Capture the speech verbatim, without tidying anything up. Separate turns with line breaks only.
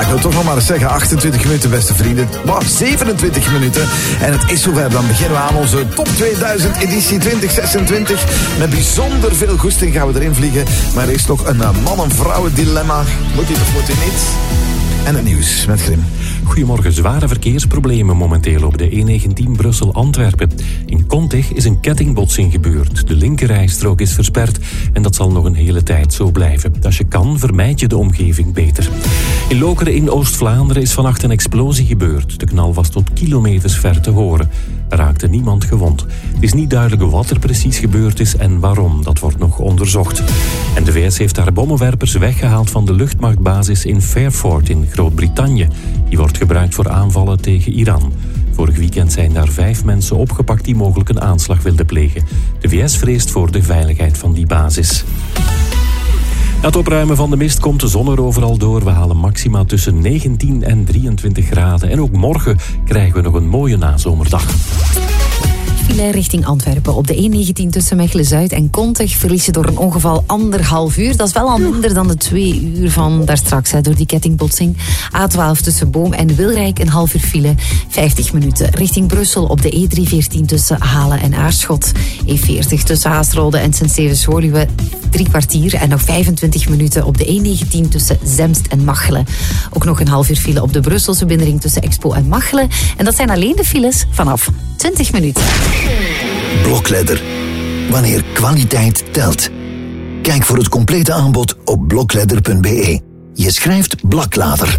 ik wil toch nog maar eens zeggen, achtentwintig minuten, beste vrienden. Wow, zevenentwintig minuten. En het is zover, dan beginnen we aan onze Top tweeduizend editie twintig zesentwintig. Met bijzonder veel goesting gaan we erin vliegen. Maar er is nog een man-en-vrouwen dilemma. Moet hij of moet hij niet? En het nieuws met Grim.
Goedemorgen. Zware verkeersproblemen momenteel op de E negentien Brussel-Antwerpen. In Kontich is een kettingbotsing gebeurd. De linkerrijstrook is versperd en dat zal nog een hele tijd zo blijven. Als je kan, vermijd je de omgeving beter. In Lokeren in Oost-Vlaanderen is vannacht een explosie gebeurd. De knal was tot kilometers ver te horen. Er raakte niemand gewond. Het is niet duidelijk wat er precies gebeurd is en waarom. Dat wordt nog onderzocht. En de V S heeft haar bommenwerpers weggehaald van de luchtmachtbasis in Fairford in Groot-Brittannië. Die wordt gebruikt voor aanvallen tegen Iran. Vorig weekend zijn daar vijf mensen opgepakt die mogelijk een aanslag wilden plegen. De V S vreest voor de veiligheid van die basis. Na het opruimen van de mist komt de zon er overal door. We halen maxima tussen negentien en drieëntwintig graden. En ook morgen krijgen we nog een mooie nazomerdag.
File richting Antwerpen op de E negentien tussen Mechelen-Zuid en Kontich verlies je door een ongeval anderhalf uur. Dat is wel al minder dan de twee uur van daarstraks hè, door die kettingbotsing. A twaalf tussen Boom en Wilrijk een half uur file, vijftig minuten. Richting Brussel op de E driehonderdveertien tussen Halen en Aarschot. E veertig tussen Haasrode en Sint-Stevens-Woluwe drie kwartier en nog vijfentwintig minuten op de E negentien tussen Zemst en Machelen. Ook nog een half uur file op de Brusselse binnenring tussen Expo en Machelen. En dat zijn alleen de files vanaf twintig minuten.
Blokledder. Wanneer kwaliteit telt. Kijk voor het complete aanbod op blokledder punt be. Je schrijft Blaklader.